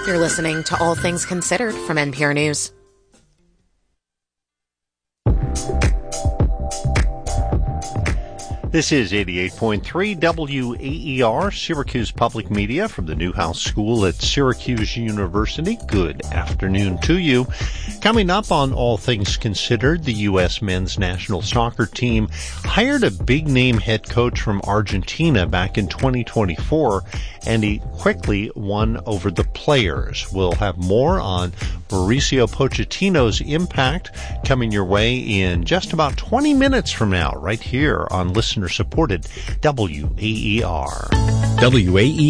You're listening to All Things Considered from NPR News. This is 88.3 WAER, Syracuse Public Media from the Newhouse School at Syracuse University. Good afternoon to you. Coming up on All Things Considered, the U.S. men's national soccer team hired a big-name head coach from Argentina back in 2024, and he quickly won over the players. We'll have more on Mauricio Pochettino's impact coming your way in just about 20 minutes from now, right here on listener-supported WAER. WAER